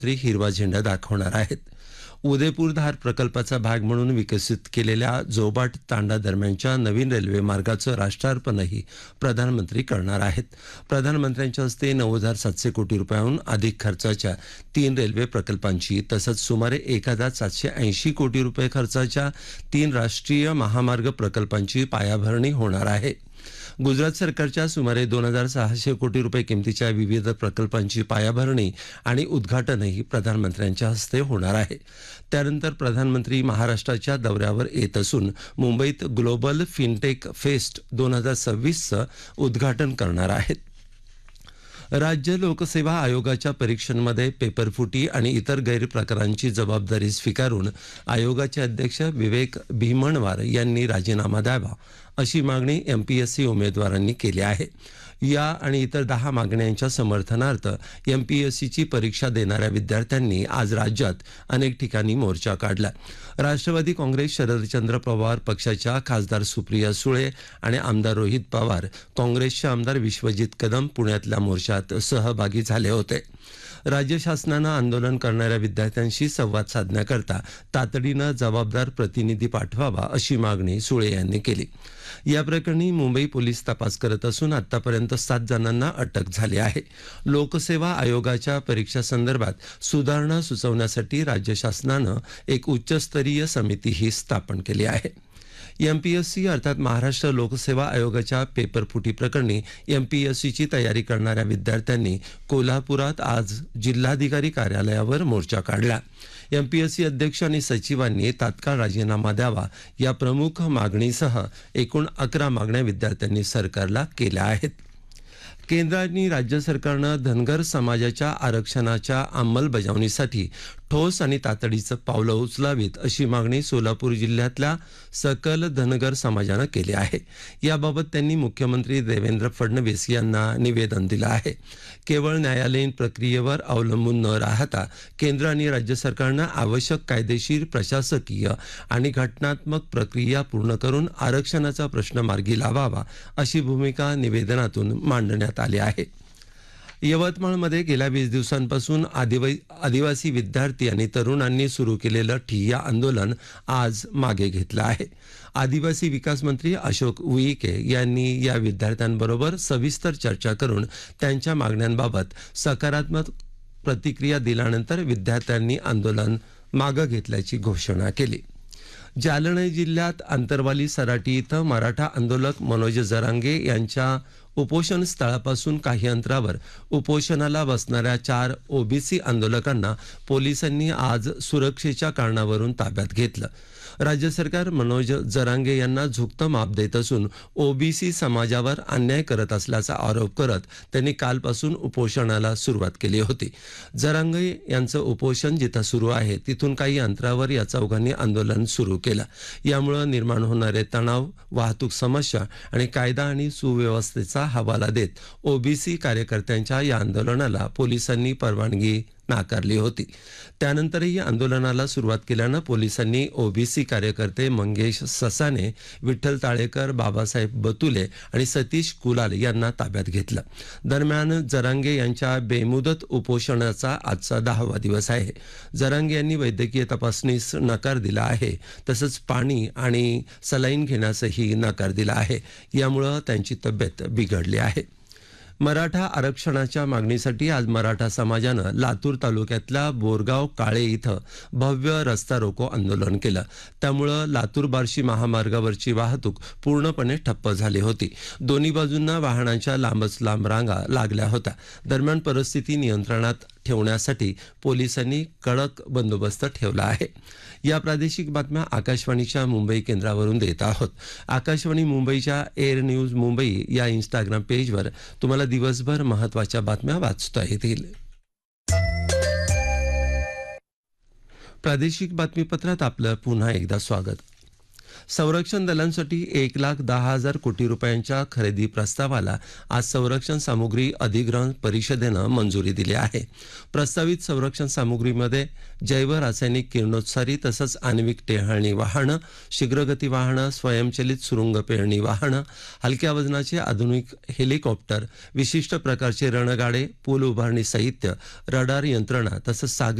हिरवा झेंडा दाखवणार आहेत. उदयपूर धार प्रकल्पाचा भाग म्हणून विकसित केलेल्या जोबाट तांडा दरम्यानच्या नवीन रेल्वे मार्गाचं राष्ट्रार्पणही प्रधानमंत्री करणार आहेत. प्रधानमंत्र्यांच्या हस्ते 9,700 कोटी रुपयांहून अधिक खर्चाच्या 3 रेल्वे प्रकल्पांची तसंच सुमारे 1,780 कोटी रुपये खर्चाच्या 3 राष्ट्रीय महामार्ग प्रकल्पांची पायाभरणी होणार आहे. गुजरात सरकारच्या सुमारे 2,600 कोटी रुपये किमतीच्या विविध प्रकल्पांची पायाभरणी आणि उद्घाटनही प्रधानमंत्र्यांच्या हस्ते होणार आहे. त्यानंतर प्रधानमंत्री महाराष्ट्राच्या दौऱ्यावर येत असून मुंबईत ग्लोबल फिनटेक फेस्ट 2026चं उद्घाटन करणार आहेत. राज्य लोकसेवा आयोगाच्या परीक्षांमध्ये पेपरफुटी आणि इतर गैरप्रकारांची जबाबदारी स्वीकारून आयोगाचे अध्यक्ष विवेक भीमणवार यांनी राजीनामा द्यावा अशी मागणी एमपीएससी उमेदवारांनी केली आहे. या आणि इतर 10 मागण्यांच्या समर्थनार्थ एमपीएससीची परीक्षा देणाऱ्या विद्यार्थ्यांनी आज राज्यात अनेक ठिकाणी मोर्चा काढला. राष्ट्रवादी काँग्रेस शरदचंद्र पवार पक्षाच्या खासदार सुप्रिया सुळे आणि आमदार रोहित पवार, काँग्रेसचे आमदार विश्वजित कदम पुण्यातल्या मोर्चात सहभागी झाले होते. राज्य शासनानं आंदोलन करणाऱ्या विद्यार्थ्यांशी संवाद साधण्याकरता तातडीनं जबाबदार प्रतिनिधी पाठवावा अशी मागणी सुळे यांनी केली. या प्रकरणी मुंबई पोलीस तपास करत असून आतापर्यंत 7 जणांना अटक झाली आहे. लोकसेवा आयोगाच्या परीक्षासंदर्भात सुधारणा सुचवण्यासाठी राज्य शासनानं एक उच्चस्तरीय समितीही स्थापन केली आहे. एमपीएससी अर्थात महाराष्ट्र लोकसेवा आयोगाच्या पेपरफुटी प्रकरणी एमपीएससीची तयारी करणाऱ्या विद्यार्थ्यांनी कोल्हापुरात आज जिल्हाधिकारी कार्यालयावर मोर्चा काढला. एमपीएससी अध्यक्ष आणि सचिवांनी तात्काळ राजीनामा द्यावा या प्रमुख मागणीसह एकूण 11 मागण्या विद्यार्थ्यांनी सरकारला केल्या आहेत. केंद्र आणि राज्य सरकारनं धनगर समाजाच्या आरक्षणाच्या अंमलबजावणीसाठी ठोस आणि तातडीचं पावलं उचलावीत अशी मागणी सोलापूर जिल्ह्यातल्या सकल धनगर समाजानं केली आहे. याबाबत त्यांनी मुख्यमंत्री देवेंद्र फडणवीस यांना निवेदन दिलं आहे. केवळ न्यायालयीन प्रक्रियेवर अवलंबून न राहता केंद्र आणि राज्य सरकारनं आवश्यक कायदेशीर, प्रशासकीय आणि घटनात्मक प्रक्रिया पूर्ण करून आरक्षणाचा प्रश्न मार्गी लावावा अशी भूमिका निवेदनातून मांडण्यात आली आहे. यवतमाळमध्ये गेल्या 20 दिवसांपासून आदिवासी विद्यार्थी आणि तरुणांनी सुरू केलेलं ठिय्या आंदोलन आज मागे घेतलं आहे. आदिवासी विकास मंत्री अशोक उईके यांनी या विद्यार्थ्यांबरोबर सविस्तर चर्चा करून त्यांच्या मागण्यांबाबत सकारात्मक प्रतिक्रिया दिल्यानंतर विद्यार्थ्यांनी आंदोलन मागे घेतल्याची घोषणा केली. जालना जिल्ह्यात आंतरवाली सराटी इथं मराठा आंदोलक मनोज जरांगे यांच्या उपोषण स्थळापासून काही अंतरावर उपोषणाला बसणाऱ्या 4 ओबीसी आंदोलकांना पोलिसांनी आज सुरक्षेच्या कारणावरून ताब्यात घेतलं. राज्य सरकार मनोज जरांगे यांना झुकतं माप देत असून ओबीसी समाजावर अन्याय करत असल्याचा आरोप करत त्यांनी कालपासून उपोषणाला सुरुवात केली होती. जरांगे यांचं उपोषण जिथं सुरू आहे तिथून काही अंतरावर या चौघांनी आंदोलन सुरू केलं. यामुळे निर्माण होणारे तणाव, वाहतूक समस्या आणि कायदा आणि सुव्यवस्थेचा हवाला देत ओबीसी कार्यकर्त्यांच्या या आंदोलनाला पोलिसांनी परवानगी नाकारली होती. त्यानंतरही आंदोलनाला सुरुवात केल्यानं पोलिसांनी ओबीसी कार्यकर्ते मंगेश ससाने, विठ्ठल ताळेकर, बाबासाहेब बतुले आणि सतीश कुलाल यांना ताब्यात घेतलं. दरम्यान जरांगे यांच्या बेमुदत उपोषणाचा आजचा 10वा दिवस आहे. जरांगे यांनी वैद्यकीय तपासणीस नकार दिला आहे. तसंच पाणी आणि सलाईन घेण्यासही नकार दिला आहे. यामुळे त्यांची तब्येत बिघडली आहे. मराठा आरक्षणाच्या मागणीसाठी आज मराठा समाजानं लातूर तालुक्यातल्या बोरगाव काळे इथं भव्य रस्ता रोको आंदोलन केलं. त्यामुळं लातूर बार्शी महामार्गावरची वाहतूक पूर्णपणे ठप्प झाली होती. दोन्ही बाजूंना वाहनांच्या लांबच लांब रांगा लागल्या होत्या. दरम्यान परिस्थिती नियंत्रणात ठेवण्यासाठी पोलिसांनी कडक बंदोबस्त ठेवला आहे. या प्रादेशिक बातम्या आकाशवाणीच्या मुंबई केंद्रावरून देत आहोत. आकाशवाणी मुंबईच्या एअर न्यूज मुंबई या इंस्टाग्राम पेजवर तुम्हाला दिवसभर महत्त्वाच्या बातम्या वाचता येतील. प्रादेशिक बातमीपत्रात आपलं पुन्हा एकदा स्वागत. संरक्षण दलांसाठी 1,10,000 कोटी रुपयांच्या खरेदी प्रस्तावाला आज संरक्षण सामुग्री अधिग्रहण परिषदेनं मंजुरी दिली आहे. प्रस्तावित संरक्षण सामुग्रीमध्ये जैव रासायनिक किरणोत्सारी तसंच आण्विक टेहळणी वाहनं, शीघ्रगती वाहनं, स्वयंचलित सुरुंग पेरणी वाहनं, हलक्या वजनाचे आधुनिक हेलिकॉप्टर, विशिष्ट प्रकारचे रणगाडे, पूल उभारणी साहित्य, रडार यंत्रणा तसंच सागरी